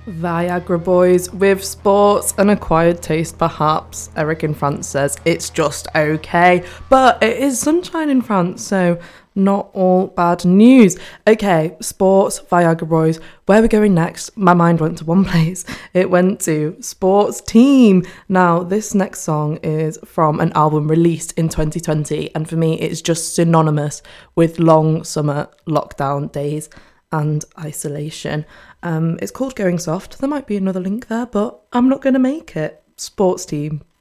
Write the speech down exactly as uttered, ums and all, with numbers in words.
Viagra Boys with sports, an acquired taste perhaps. Eric in France says it's just okay, but it is sunshine in France, so not all bad news. Okay, sports, Viagra Boys. Where we're going next, my mind went to one place. It went to Sports Team. Now, this next song is from an album released in twenty twenty, and for me, it's just synonymous with long summer lockdown days and isolation. Um, it's called Going Soft. There might be another link there, but I'm not going to make it. Sports Team.